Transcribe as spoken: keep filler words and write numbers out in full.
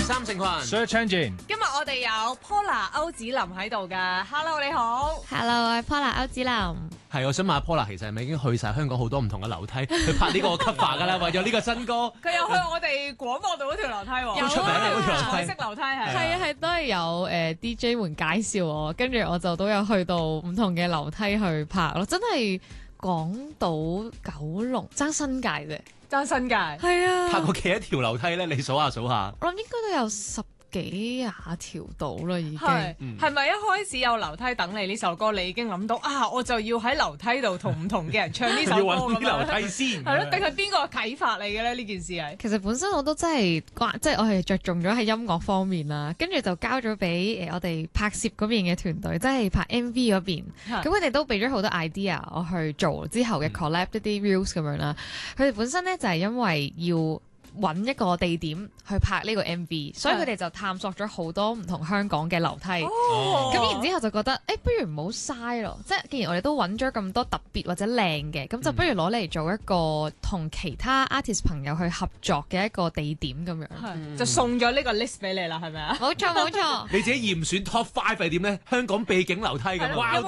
三成群 Search Engine。 今日我哋有 Paula 歐子琳喺度噶 ，Hello 你好 ，Hello，我係 Paula 歐子琳。 係，我想問下 Paula，其實係咪已經去晒香港好多唔同嘅樓梯去拍呢個 cover 㗎啦？為咗呢個新歌， 佢又去我哋廣播道嗰條樓梯喎， 有出名嘅嗰條樓梯彩色樓梯係。 係啊係，都係有誒、呃、D J 們介紹我，跟住我就都有去到唔同嘅樓梯去拍咯，真係港島、九龍爭新界啫， 爭新界。 係啊， 拍過幾多條樓梯咧？你數下數下。 我諗應該都有十幾廿條到啦，已經。 係嗯係咪一開始有樓梯等你呢首歌，你已經諗到啊？我就要喺樓梯度同唔同嘅人唱呢首歌要揾咁啲樓樣。 梯先。 係咯，定係邊個啟發你嘅咧？呢件事係。 其實本身我都真係關，即係我係着重咗喺音樂方面啦，跟住就交咗俾誒我哋拍攝嗰邊嘅團隊，即係拍 M V 嗰邊。咁佢哋都俾咗好多 idea 我去做之後嘅 collab 一啲 reels 咁樣啦。佢哋本身咧就係因為要揾一個地點去拍呢個 M V，所以佢哋就探索咗好多唔同香港嘅樓梯。 哦咁然之後就覺得，誒、欸，不如唔好嘥咯，即係既然我哋都揾咗咁多特別或者靚嘅，咁就不如攞嚟做一個同其他 artist 朋友去合作嘅一個地點咁樣。 係就送咗呢個 list 俾你啦，係咪啊？ 冇錯冇錯。 你自己嚴選 top five 係點咧？香港秘境樓梯咁。 係咯哇！